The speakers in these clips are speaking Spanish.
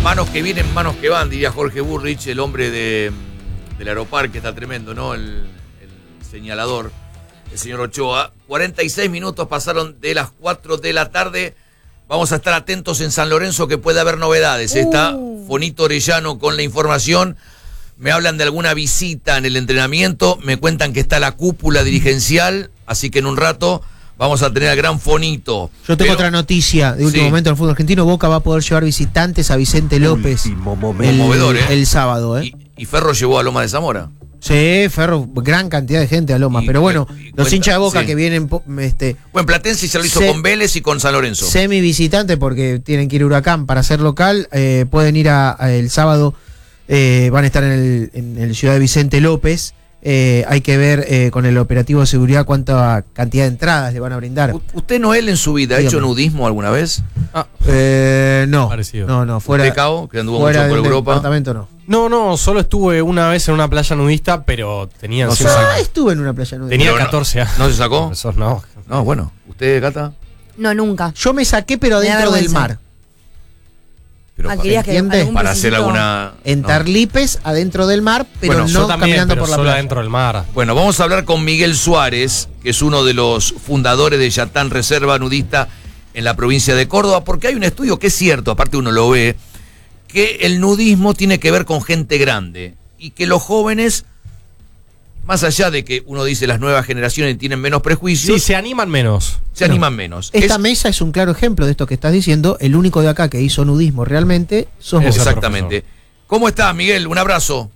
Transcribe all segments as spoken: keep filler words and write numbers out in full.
manos que vienen, manos que van, diría Jorge Burrich, el hombre de, del Aeroparque, está tremendo, ¿no? El, el señalador, el señor Ochoa. cuarenta y seis minutos pasaron de las cuatro de la tarde. Vamos a estar atentos en San Lorenzo que puede haber novedades. Está Fonito Orellano con la información. Me hablan de alguna visita en el entrenamiento. Me cuentan que está la cúpula dirigencial. Así que en un rato vamos a tener al gran Fonito. Yo tengo Pero, otra noticia de último sí. momento del fútbol argentino. Boca va a poder llevar visitantes a Vicente López el, Conmovedor, ¿eh? el sábado. ¿eh? Y, y Ferro llevó a Loma de Zamora. Sí, Ferro, gran cantidad de gente a Loma. Y, pero bueno, y, y los cuenta, hinchas de Boca sí. que vienen... este Bueno, Platense ya lo hizo se, con Vélez y con San Lorenzo. Semi visitantes porque tienen que ir a Huracán para ser local. Eh, pueden ir a, a el sábado. Eh, van a estar en el, en el Ciudad de Vicente López. Eh, hay que ver eh, con el operativo de seguridad cuánta cantidad de entradas le van a brindar. U- ¿Usted, Noel, en su vida ha Dígame. hecho nudismo alguna vez? Ah, Eh, no, Parecido. no, no, fuera, ¿Usted, Cabo, que anduvo fuera mucho por del Europa? departamento no. no, no, solo estuve una vez en una playa nudista, pero tenía, No encima- sé. Ah, estuve en una playa nudista. tenía Pero no- catorce años. ¿No se sacó? Eso no. No, bueno. ¿Usted, Cata? No, nunca. Yo me saqué, pero Me da adentro del vergüenza. mar. Pero Ah, pa- querías que ¿entiende? algún para hacer besito- alguna... En no. Tarlipes, adentro del mar, pero Bueno, no Yo también, caminando pero por la solo playa. adentro del mar. Bueno, vamos a hablar con Miguel Suárez, que es uno de los fundadores de Yatán Reserva Nudista en la provincia de Córdoba, porque hay un estudio que es cierto, aparte uno lo ve, que el nudismo tiene que ver con gente grande y que los jóvenes, más allá de que uno dice las nuevas generaciones tienen menos prejuicios, Sí, se animan menos. se animan menos. Esta Es- mesa es un claro ejemplo de esto que estás diciendo. El único de acá que hizo nudismo realmente sos vos. Eso. Exactamente. ¿Cómo estás, Miguel? Un abrazo.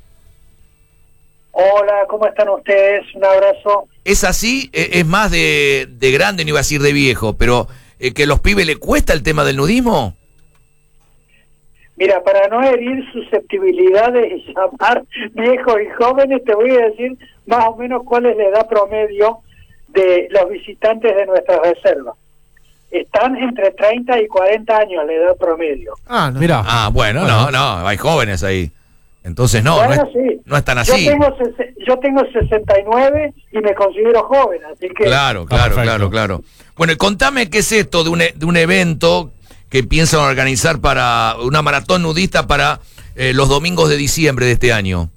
Hola, ¿cómo están ustedes? Un abrazo. ¿Es así? Eh, ¿Es más de, de grande, no iba a decir de viejo, pero eh, que a los pibes le cuesta el tema del nudismo? Mira, para no herir susceptibilidades y llamar viejos y jóvenes, te voy a decir más o menos cuál es la edad promedio de los visitantes de nuestra reserva. Están entre treinta y cuarenta años la edad promedio. Ah, no. Mira. Ah, bueno, no, Bueno. no, hay jóvenes ahí. Entonces no, Bueno, no, es, sí. no están Yo así. tengo, sese- yo tengo sesenta y nueve y me considero joven, así que... Claro, Ah, claro, perfecto. claro, claro. Bueno, y contame qué es esto de un, e- de un evento que piensan organizar para una maratón nudista para eh, los domingos de diciembre de este año.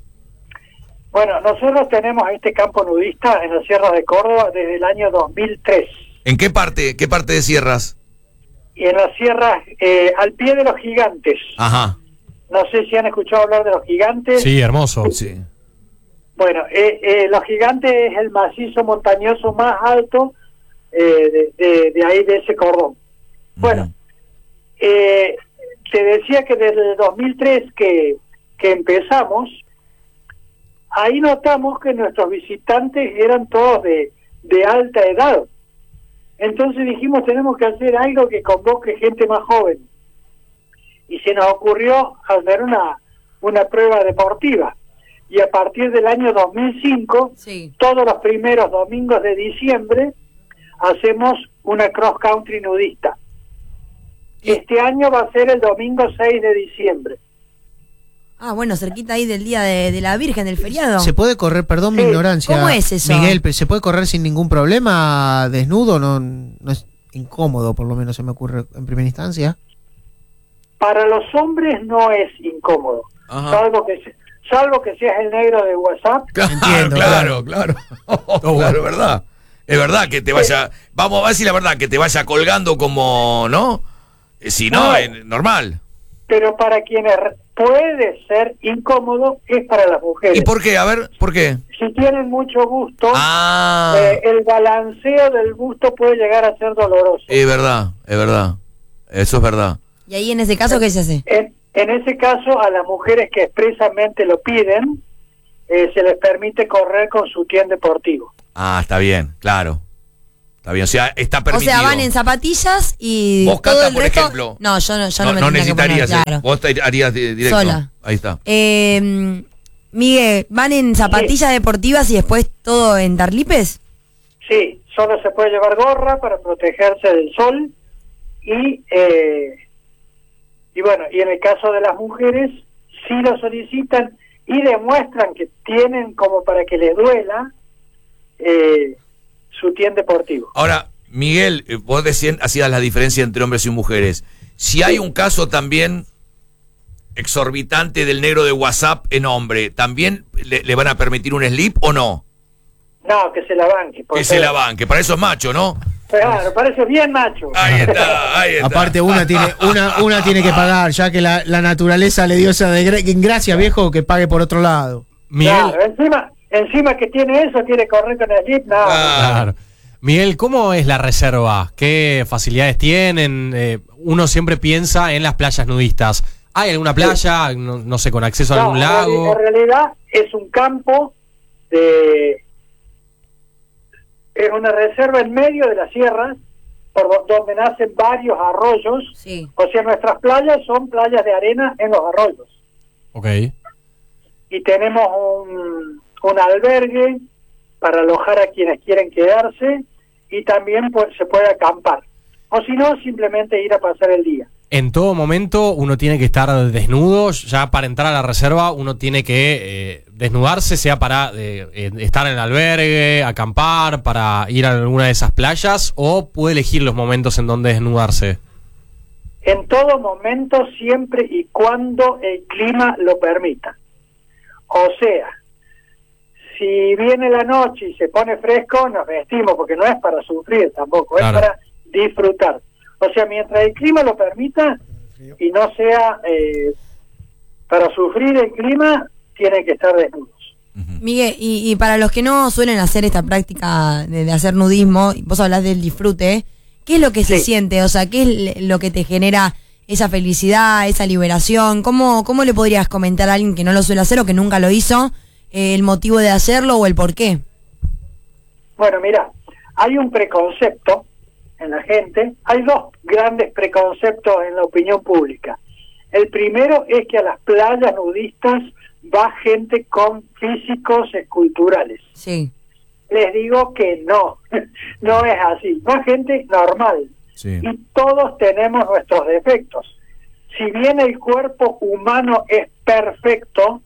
Bueno, nosotros tenemos este campo nudista en la Sierra de Córdoba desde el año dos mil tres. ¿En qué parte, qué parte de Sierras? Y en la sierra, eh, al pie de los gigantes. Ajá. No sé si han escuchado hablar de los gigantes. Sí, hermoso. Sí. Bueno, eh, eh, los gigantes es el macizo montañoso más alto eh, de, de, de ahí, de ese cordón. Bueno, eh, te decía que desde el dos mil tres que, que empezamos, ahí notamos que nuestros visitantes eran todos de, de alta edad. Entonces dijimos, tenemos que hacer algo que convoque gente más joven. Y se nos ocurrió hacer una, una prueba deportiva. Y a partir del año dos mil cinco, Sí. todos los primeros domingos de diciembre, hacemos una cross country nudista. Este año va a ser el domingo seis de diciembre. Ah, bueno, cerquita ahí del día de, de la Virgen, del feriado. ¿Se puede correr, perdón mi Sí. ignorancia? ¿Cómo es eso? Miguel, pero ¿se puede correr sin ningún problema desnudo? No, no es incómodo, por lo menos se me ocurre en primera instancia. Para los hombres no es incómodo, Ajá. salvo que se- salvo que seas el negro de WhatsApp. Claro, Entiendo, claro, claro. Claro, es verdad. Es verdad que te vaya, vamos a decir la verdad, que te vaya colgando como, ¿no? Eh, Si no, No. es normal. Pero para quienes puede ser incómodo es para las mujeres. ¿Y por qué? A ver, ¿por qué? Si tienen mucho gusto, Ah, eh, el balanceo del gusto puede llegar a ser doloroso. es verdad, es verdad. Eso es verdad. Y ahí en ese caso, ¿qué se hace? En, en ese caso, a las mujeres que expresamente lo piden, eh, se les permite correr con sutién deportivo. Ah, está bien, claro. Está bien, o sea, está O permitido. sea, van en zapatillas y Vos, todo Cata, el por resto... ejemplo. No, yo no, yo no, no, me no tendría que poner, necesitarías, eh. claro. Vos te harías di- directo. Sola. Ahí está. Eh, Miguel, ¿van en zapatillas deportivas y después todo en tarlipes? Sí, solo se puede llevar gorra para protegerse del sol y eh, y bueno, y en el caso de las mujeres, si lo solicitan y demuestran que tienen como para que les duela eh, sutién deportivo. Ahora, Miguel, eh, vos decían, hacías la diferencia entre hombres y mujeres. Si hay un caso también exorbitante del negro de WhatsApp en hombre, ¿también le, le van a permitir un slip o no? No, que se la banque. Que se la banque, para eso es macho, ¿no? Claro, parece bien macho. Ahí está, ahí está. Aparte una tiene, una, una tiene que pagar, ya que la, la naturaleza le dio esa de gracia, viejo, que pague por otro lado. Miguel, Claro, encima, encima que tiene eso, tiene que correr con el slip, no. claro. Miguel, ¿cómo es la reserva? ¿Qué facilidades tienen? Eh, uno siempre piensa en las playas nudistas. ¿Hay alguna playa, no, no sé, con acceso a No, algún en reali- lago? En realidad es un campo de... Es una reserva en medio de la sierra, por do- donde nacen varios arroyos. Sí. O sea, nuestras playas son playas de arena en los arroyos. Ok. Y tenemos un, un albergue para alojar a quienes quieren quedarse, y también pues, se puede acampar. O si no, simplemente ir a pasar el día. En todo momento uno tiene que estar desnudo, ya para entrar a la reserva uno tiene que eh, desnudarse, sea para eh, eh, estar en el albergue, acampar, para ir a alguna de esas playas, o puede elegir los momentos en donde desnudarse. En todo momento, siempre y cuando el clima lo permita. O sea, si viene la noche y se pone fresco, nos vestimos, porque no es para sufrir tampoco, Claro. es para disfrutar. O sea, mientras el clima lo permita y no sea eh, para sufrir el clima, tienen que estar desnudos. Miguel, y, y para los que no suelen hacer esta práctica de, de hacer nudismo, vos hablás del disfrute, ¿qué es lo que se Sí. siente? O sea, ¿qué es le- lo que te genera esa felicidad, esa liberación? ¿Cómo, cómo le podrías comentar a alguien que no lo suele hacer o que nunca lo hizo, eh, el motivo de hacerlo o el por qué? Bueno, mira, hay un preconcepto en la gente, hay dos grandes preconceptos en la opinión pública. El primero es que a las playas nudistas va gente con físicos esculturales. Sí. Les digo que no, no es así, va gente normal. Sí. Y todos tenemos nuestros defectos. Si bien el cuerpo humano es perfecto,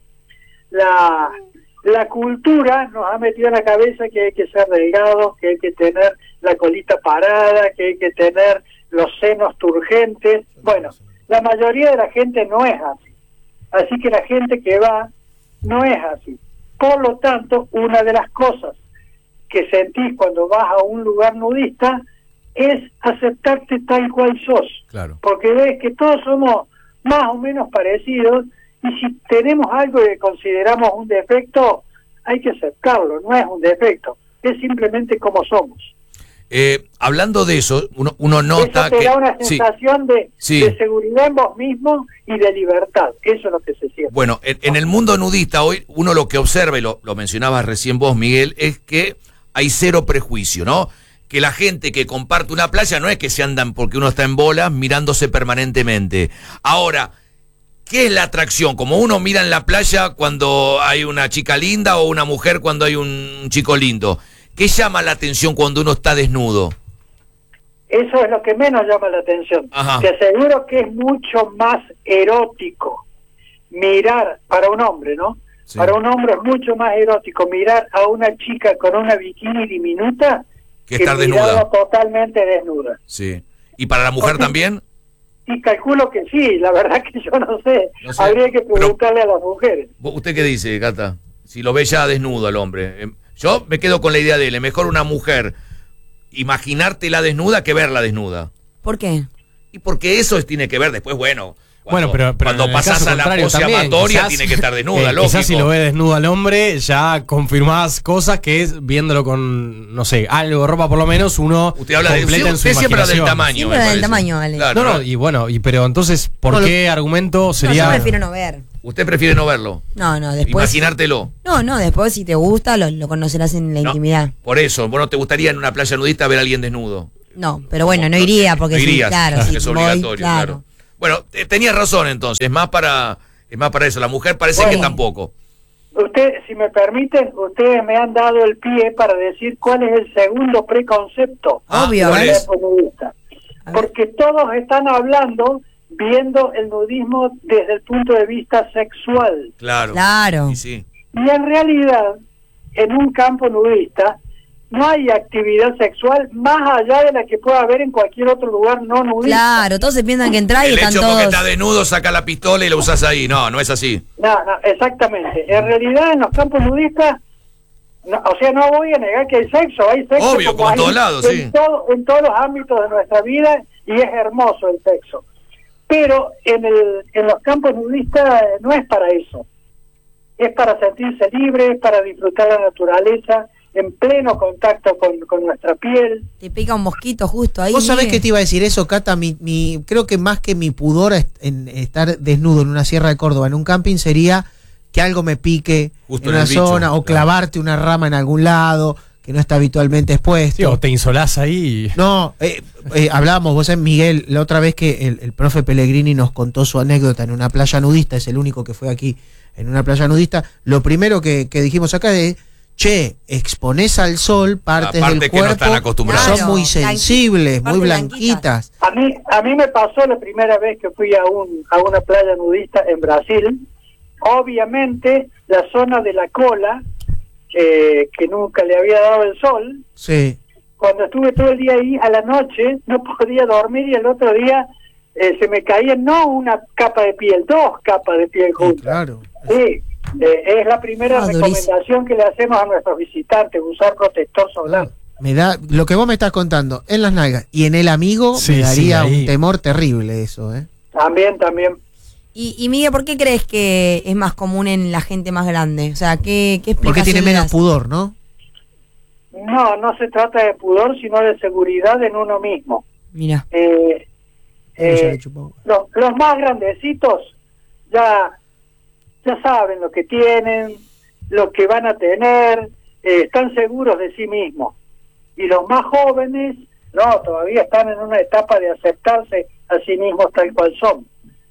la, la cultura nos ha metido en la cabeza que hay que ser delgado, que hay que tener la colita parada, que hay que tener los senos turgentes. Bueno, la mayoría de la gente no es así. Así que la gente que va no es así. Por lo tanto, una de las cosas que sentís cuando vas a un lugar nudista es aceptarte tal cual sos. Claro. Porque ves que todos somos más o menos parecidos, y si tenemos algo que consideramos un defecto, hay que aceptarlo, no es un defecto, es simplemente como somos. Eh, hablando de eso, uno, uno nota Eso te que... da una sí. sensación de, Sí. de seguridad en vos mismo y de libertad, eso es lo que se siente. Bueno, en, en el mundo nudista hoy uno lo que observa, y lo, lo mencionabas recién vos, Miguel, es que hay cero prejuicio, ¿no? Que la gente que comparte una playa no es que se andan porque uno está en bolas mirándose permanentemente. Ahora, ¿qué es la atracción? Como uno mira en la playa cuando hay una chica linda o una mujer cuando hay un chico lindo. ¿Qué llama la atención cuando uno está desnudo? Eso es lo que menos llama la atención. Ajá. Te aseguro que es mucho más erótico mirar, para un hombre, ¿no? Sí. Para un hombre es mucho más erótico mirar a una chica con una bikini diminuta Que estar mirarla desnuda. totalmente desnuda. Sí. ¿Y para la mujer Porque- también? Y calculo que sí, la verdad que yo no sé. No sé, Habría que pero- preguntarle a las mujeres. ¿Vos- ¿Usted qué dice, Cata? Si lo ve ya desnudo al hombre. Eh, Yo me quedo con la idea de él. Es mejor una mujer imaginártela desnuda que verla desnuda. ¿Por qué? Y porque eso es- tiene que ver después, bueno. Cuando, Bueno, pero, pero cuando en el pasás caso a la contrario pose también, amatoria quizás- tiene que estar desnuda, eh, lógico. Quizás si lo ve desnudo al hombre, ya confirmás cosas que es viéndolo con, no sé, algo, ropa por lo menos, uno Usted habla de completa sí, en su usted siempre habla del imaginación. tamaño. Siempre me del parece. tamaño, Ale. Claro, No, no, y bueno, y pero entonces, ¿por No, lo- qué argumento No, sería? yo prefiero no ver. Usted prefiere no verlo. No, no, después... Imaginártelo. No, no, después si te gusta lo, lo conocerás en la No, intimidad. Por eso, ¿vos no te gustaría en una playa nudista ver a alguien desnudo? No, pero bueno, no iría porque no sí, irías, claro, si es voy, obligatorio, claro. claro. Bueno, te- tenías razón entonces, es más para es más para eso, la mujer parece Bueno. que tampoco. Usted, si me permiten, ustedes me han dado el pie para decir cuál es el segundo preconcepto. Ah, Obvio, ¿cuál del es? nudista. A ver. Porque todos están hablando, viendo el nudismo desde el punto de vista sexual. Claro. Claro. Y sí. Y en realidad, en un campo nudista, no hay actividad sexual más allá de la que pueda haber en cualquier otro lugar no nudista. Claro, todos se piensan que entrar y El están hecho todos... porque está desnudo, saca la pistola y la usas ahí. No, no es así. No, no, exactamente. En realidad en los campos nudistas, no, o sea, no voy a negar que hay sexo, hay sexo Obvio, como en hay todos lados, en sí. todo- en todos los ámbitos de nuestra vida, y es hermoso el sexo. Pero en, el, en los campos nudistas eh, no es para eso. Es para sentirse libre, es para disfrutar la naturaleza en pleno contacto con, con nuestra piel. Te pica un mosquito justo ahí. Vos sabés Miguel. que te iba a decir eso, Cata, mi, mi, creo que más que mi pudor est- en estar desnudo en una sierra de Córdoba, en un camping, sería que algo me pique Justo en en una el bicho, zona, o claro. clavarte una rama en algún lado, que no está habitualmente expuesto. Sí, o te insolás ahí. No, eh, eh, hablábamos, vos sabés, Miguel, la otra vez que el, el profe Pellegrini nos contó su anécdota en una playa nudista, es el único que fue aquí en una playa nudista, lo primero que, que dijimos acá es, che, exponés al sol partes Aparte del que no cuerpo están acostumbrados. son muy Claro, sensibles, parte muy blanquitas. blanquitas. A mí a mí me pasó la primera vez que fui a un a una playa nudista en Brasil. Obviamente la zona de la cola, que, que nunca le había dado el sol, Sí, cuando estuve todo el día ahí, a la noche no podía dormir, y el otro día eh, se me caía no una capa de piel, dos capas de piel sí, juntas. claro. Sí, eh, es la primera Ah, durísimo. recomendación que le hacemos a nuestros visitantes, usar protector solar. Me da, lo que vos me estás contando, en las nalgas y en el amigo, Sí, me daría sí, ahí. un temor terrible eso, ¿eh? También, también. Y, y Miguel, ¿por qué crees que es más común en la gente más grande? O sea, ¿qué, qué Porque explicación tiene le menos das? pudor, ¿no? No, no se trata de pudor, sino de seguridad en uno mismo. Mira. Eh, Ella eh, le chupó. los, los más grandecitos ya, ya saben lo que tienen, lo que van a tener, eh, están seguros de sí mismos. Y los más jóvenes, no, todavía están en una etapa de aceptarse a sí mismos tal cual son.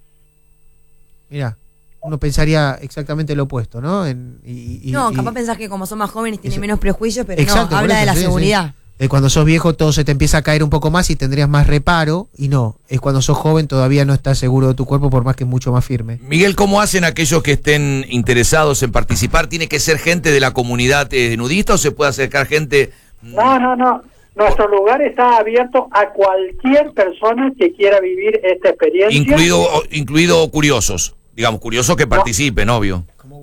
Mira, uno pensaría exactamente lo opuesto, ¿no? En- y, y- No, y- capaz pensás que como son más jóvenes tienen Eso- menos prejuicios, pero Exacto, no, por habla eso, de la sí, sí. seguridad. Eh, cuando sos viejo todo se te empieza a caer un poco más y tendrías más reparo, y no, es cuando sos joven todavía no estás seguro de tu cuerpo, por más que es mucho más firme. Miguel, ¿cómo hacen aquellos que estén interesados en participar? ¿Tiene que ser gente de la comunidad eh, nudista o se puede acercar gente? No, no, no. Nuestro lugar está abierto a cualquier persona que quiera vivir esta experiencia. Incluido, incluido curiosos, digamos, curiosos que participen, obvio.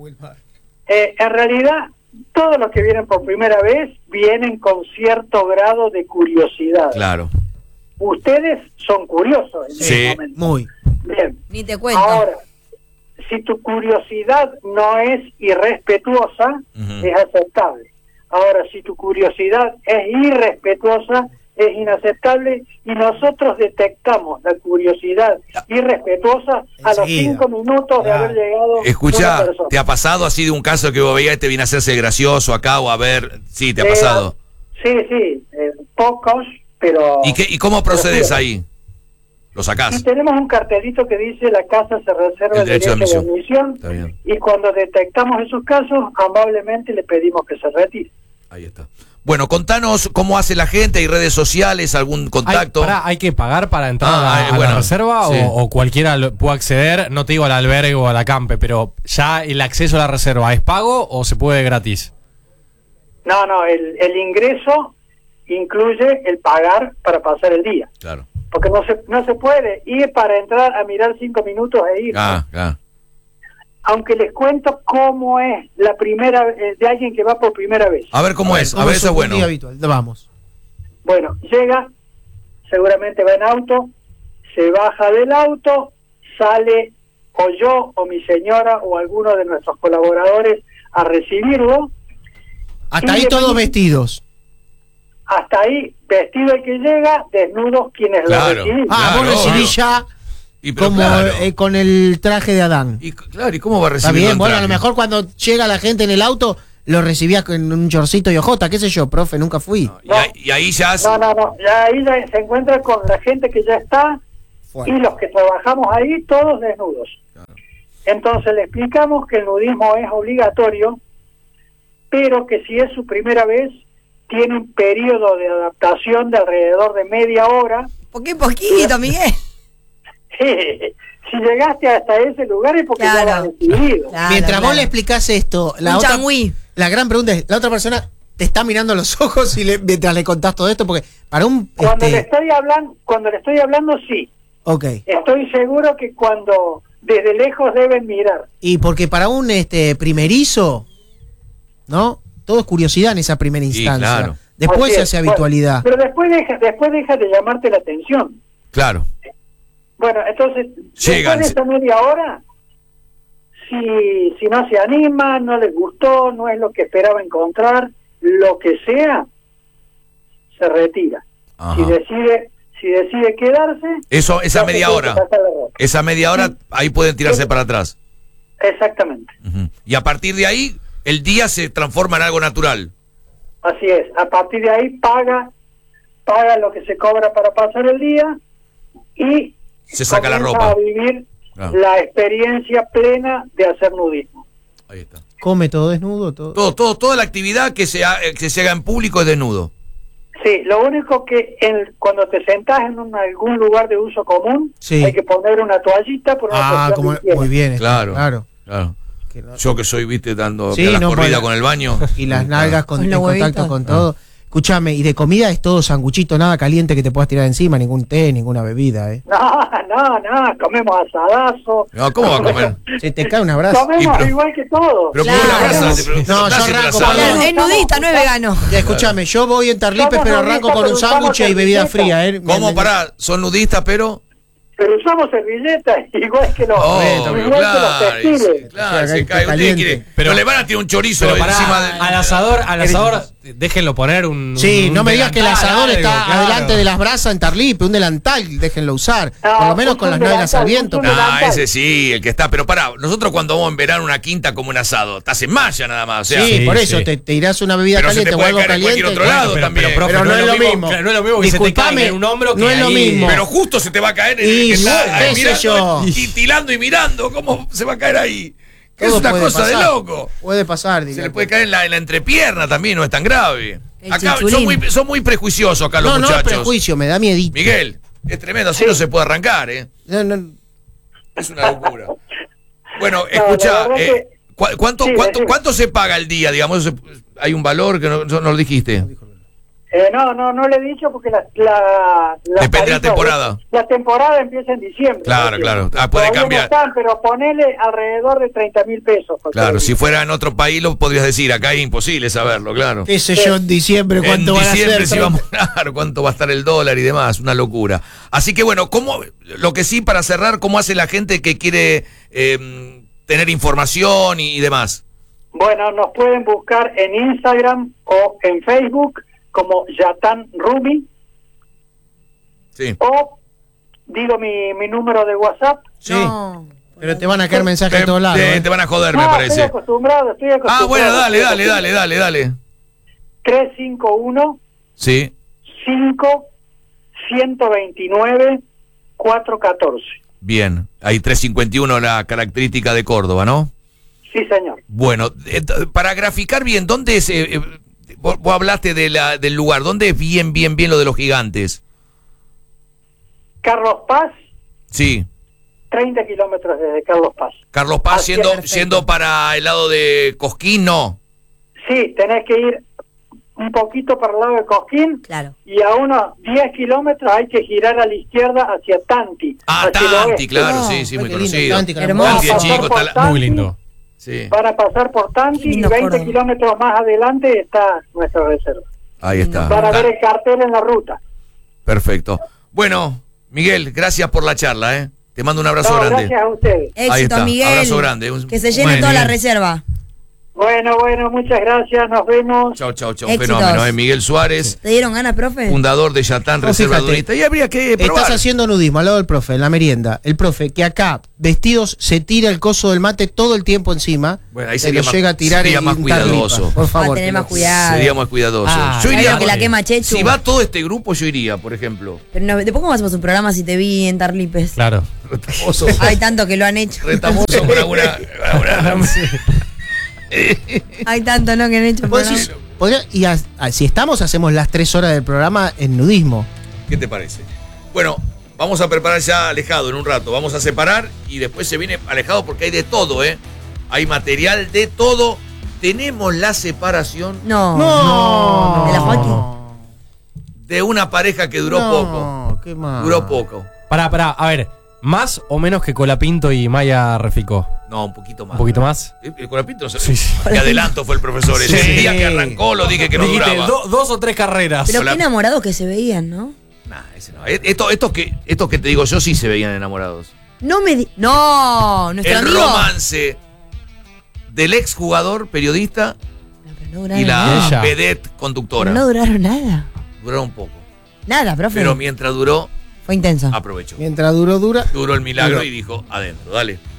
Eh, en realidad, todos los que vienen por primera vez vienen con cierto grado de curiosidad. Claro. Ustedes son curiosos en Sí. este momento. Muy. Bien. Ni te cuento. Ahora, si tu curiosidad no es irrespetuosa, Ujú. es aceptable. Ahora, si tu curiosidad es irrespetuosa, es inaceptable, y nosotros detectamos la curiosidad irrespetuosa a los Enseguida. cinco minutos de Claro. haber llegado una Escucha, persona. ¿te ha pasado así de un caso que vos veías este viene a hacerse gracioso acá o a ver? Sí, ¿te ha Eh, pasado? Sí, sí, eh, pocos, pero... ¿Y, qué, ¿Y cómo procedes pero sí. ahí? ¿Lo sacás? Y tenemos un cartelito que dice: la casa se reserva El el derecho derecho, de de admisión, Está bien. y cuando detectamos esos casos, amablemente le pedimos que se retire. Ahí está. Bueno, contanos cómo hace la gente, hay redes sociales, algún ¿Hay, contacto. pará, ¿hay que pagar para entrar Ah, a, la, eh, a la bueno, reserva sí. o, o cualquiera lo- puede acceder? No te digo al albergue o al acampe, pero ya el acceso a la reserva, ¿es pago o se puede gratis? No, no, el, el ingreso incluye el pagar para pasar el día, Claro. porque no se no se puede ir para entrar a mirar cinco minutos e ir. Ah, ah. Aunque les cuento cómo es la primera eh, de alguien que va por primera vez. A ver cómo es, a ¿Cómo ver, eso es un bueno. día habitual? Vamos. Bueno, llega, seguramente va en auto, se baja del auto, sale o yo o mi señora o alguno de nuestros colaboradores a recibirlo. Hasta Y ahí de todos mañana- vestidos. Hasta ahí, vestido el que llega, desnudos quienes Claro. lo recibimos. Ah, Claro, vos recibís obvio. ya Y, pero como claro. eh, con el traje de Adán. Y, claro, ¿y cómo va a Está recibir bien, bueno, a lo mejor cuando llega la gente en el auto, lo recibías con un chorcito y ojota, qué sé yo, profe, nunca fui. Y, ahí- y ahí ya... No, no, no, ya ahí ya se encuentra con la gente que ya está, y los que trabajamos ahí, todos desnudos. Entonces le explicamos que el nudismo es obligatorio, pero que si es su primera vez, tiene un periodo de adaptación de alrededor de media hora. ¿Por qué poquito, Miguel? Si llegaste hasta ese lugar es porque ya lo has Claro. decidido. Claro, Mientras claro. vos le explicás esto, la Un otra, changüí. la gran pregunta es, la otra persona te está mirando a los ojos y le, mientras le contás todo esto, porque para un... Cuando este, le estoy hablando, cuando le estoy hablando, sí. Ok. Estoy seguro que cuando desde lejos deben mirar. Y porque para un este primerizo, ¿no? Todo es curiosidad en esa primera Sí, instancia. claro. Después Así se es. hace Bueno, habitualidad. pero después deja, después deja de llamarte la atención. Claro. Bueno, entonces, Llegan. después de esa media hora, si, si no se anima, no les gustó, no es lo que esperaba encontrar, lo que sea, se retira. Ajá. Si decide si decide quedarse... Eso, esa no se media tiene hora. que pasar la ropa. Esa media hora, ahí pueden tirarse Sí. para atrás. Exactamente. Ujú. Y a partir de ahí, el día se transforma en algo natural. Así es. A partir de ahí paga, paga lo que se cobra para pasar el día y Se saca la comienza ropa. a vivir Ah. la experiencia plena de hacer nudismo. Ahí está. Come todo desnudo, todo. Todo, todo, toda la actividad que se, ha- que se haga en público es desnudo. Sí, lo único que en, cuando te sentás en un, algún lugar de uso común, Sí. hay que poner una toallita por una Ah, cuestión como, de higiene. muy bien. está, Claro. Claro. Claro. Que no- Yo que soy, viste, dando Sí, que a la no, corrida para- con el baño. Y las nalgas con, Con en los contacto huevitos. con todo. Escúchame, y de comida es todo sanguchito, nada caliente que te puedas tirar encima, ningún té, ninguna bebida, ¿eh? No, no, no, comemos asadazo. No, ¿cómo va a comer? Se te cae un abrazo. Comemos Y pero- igual que todos. Pero Claro. ¿cómo la brasa? Te pregunto, No, yo ¿estás en el arranco asado? con- Claro, es nudista, no es vegano. Ya, escúchame, yo voy en Tarlipes, Somos pero nudistas, arranco con pero un usamos sándwich y bebida servilleta. fría, ¿eh? ¿Cómo? Me- Pará, son nudistas, pero... Pero usamos servilletas igual que los, Obvio, igual claro, que los textiles. claro, O sea, se que cae. Usted caliente. quiere- Pero- no le van a tirar un chorizo Pero pará, encima del... al asador, al asador, déjenlo poner un. Sí, un no me digas que el delantal, asador algo, está claro. adelante de las brasas en Tarlipe, un delantal, déjenlo usar. No, Por lo menos con un las nalgas delantal, al viento. un No, delantal. ese sí, el que está. Pero pará, nosotros cuando vamos en verano a una quinta como un asado, estás en malla nada más. O sea, Sí, Sí, por eso sí. te, te irás una bebida Pero se caliente te o puede algo caer en caliente. cualquier otro lado pero, también. Pero, profe, Pero no es lo mismo. claro, no es lo mismo que se te Disculpame, caiga en un hombro que no es lo ahí- mismo. Pero justo se te va a caer el Y que está bueno, ahí qué sé mirando yo. y tirando y mirando. ¿Cómo se va a caer ahí? Que es Todo una puede cosa de pasar. loco. Puede pasar, Se diga. le puede caer en la, en la entrepierna también, no es tan grave. El Acá son chichulín. muy, son muy prejuiciosos acá los No, no es muchachos. prejuicio, me da miedito. Miguel, es tremendo, así no se puede arrancar, ¿eh? No, no, Es una locura. Bueno, la escucha, verdad eh, ¿cu- ¿cuánto, sí, cuánto, decime. ¿cuánto se paga el día? Digamos, ¿Se- hay un valor que no, no lo dijiste. Eh, no, no, no le he dicho porque la, la, las Depende de la tarifas- temporada. La temporada empieza en diciembre. Claro, ¿no? claro. Ah, puede Todavía cambiar. No están, pero ponele alrededor de treinta mil pesos. por Claro, cada si día. fuera en otro país lo podrías decir, acá es imposible saberlo, claro. qué sé yo en diciembre En cuánto van a diciembre ser. sí vamos a hablar cuánto va a estar el dólar y demás, una locura. Así que bueno, ¿cómo, lo que sí para cerrar, ¿cómo hace la gente que quiere eh, tener información y, y demás? Bueno, nos pueden buscar en Instagram o en Facebook como Yatan Rumi Sí. o digo mi, mi número de WhatsApp. Sí, No. pero te van a caer mensajes Te, de todos lados. te- ¿eh? te van a joder, me No, parece. estoy acostumbrado, estoy acostumbrado. Ah, bueno, dale, estoy dale, dale, dale, dale. tres cinco uno, Sí. cinco, ciento veintinueve, cuatrocientos catorce. Bien, hay trescientos cincuenta y uno la característica de Córdoba, ¿no? Sí, señor. Bueno, eh, t- para graficar bien, ¿dónde es? eh, eh, vos, vos hablaste de la, del lugar, ¿dónde es bien, bien, bien lo de los gigantes? Carlos Paz, Sí, treinta kilómetros desde Carlos Paz. Carlos Paz Así es, yendo, perfecto. yendo para el lado de Cosquín, no. Sí, tenés que ir un poquito para el lado de Cosquín Claro. y a unos diez kilómetros hay que girar a la izquierda hacia Tanti. Ah, hacia el Tanti, oeste. claro, No, sí, sí, Ay, muy qué lindo, conocido. Tanti, con la Hermoso. Tanti es Pasar chico, por está la- Tanti, Muy lindo. Sí, Van a pasar por Qué Tanti y lindo veinte Córdoba. kilómetros más adelante está nuestra reserva. ahí está. Van a ver Ah, el cartel en la ruta. perfecto. Bueno, Miguel, gracias por la charla, ¿eh? Te mando un abrazo No, grande. gracias a ustedes. Ahí Éxito, está. Miguel. Abrazo grande. Un- Que se llene Bueno, toda la Miguel. reserva. Bueno, bueno, muchas gracias, nos vemos. Chau, chau, chau. Un Éxitos. fenómeno, ¿eh? Miguel Suárez, ¿Te dieron ganas, profe? fundador de Yatán, No, Reserva fíjate, Nudista. Y habría que probar. Estás haciendo nudismo al lado del profe, en la merienda. El profe, que acá, vestidos, se tira el coso del mate todo el tiempo encima. Bueno, ahí se sería lo más- llega a tirar sería en más en Tarlipa. cuidadoso. Por Va favor. a tener que más lo- cuidado. Sería más cuidadoso. Ah, Yo ¿sabes iría lo que la quema Chechu? Si va todo este grupo, yo iría, por ejemplo. Pero no, después, ¿cómo hacemos un programa si te vi en Tarlipes? Claro. Retamoso. Hay tanto que lo han hecho. Retamoso con alguna. alguna- Hay tanto, ¿no? Que han hecho Vos programa. decís, podría- y a- a- si estamos, hacemos las tres horas del programa en nudismo. ¿Qué te parece? Bueno, vamos a preparar ya Alejado en un rato. Vamos a separar y después se viene Alejado porque hay de todo, ¿eh? Hay material de todo. tenemos la separación No. No. ¿De la Joaquín? de una pareja que duró No, poco. qué mal. Duró poco. Pará, pará, a ver, ¿más o menos que Colapinto y Maya Reficó? No, un poquito más. ¿Un poquito más? El, el Colapinto, Sí, sí. qué adelanto fue el profesor. Ese Sí. día que arrancó lo dije que no Dijiste, duraba. do- dos o tres carreras. Pero Hola. qué enamorados que se veían, ¿no? Nah, ese no. Esto, estos que, estos que te digo yo sí se veían enamorados. No me di No, nuestro El amigo. romance del exjugador periodista No, pero no duraron y la nada. Ella. vedette conductora. Pero no duraron nada. Duraron un poco. Nada, profe. Pero mientras duró, Fue intenso. aprovechó. Mientras duró, dura. Duró el milagro Duró. y dijo, adentro, dale.